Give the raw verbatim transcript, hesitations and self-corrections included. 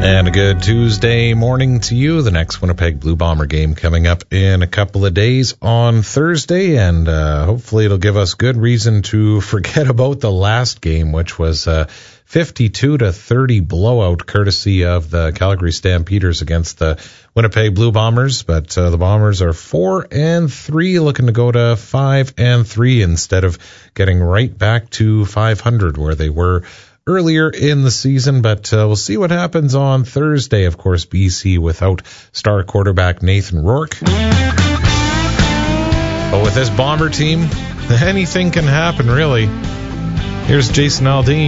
And a good Tuesday morning to you. The next Winnipeg Blue Bomber game coming up in a couple of days on Thursday, and uh, hopefully it'll give us good reason to forget about the last game, which was a fifty-two to thirty blowout courtesy of the Calgary Stampeders against the Winnipeg Blue Bombers. But uh, the Bombers are four and three, looking to go to five and three instead of getting right back to five hundred where they were earlier in the season. But uh, we'll see what happens on Thursday. Of course, B C without star quarterback Nathan Rourke. But with this Bomber team, anything can happen, really. Here's Jason Aldean.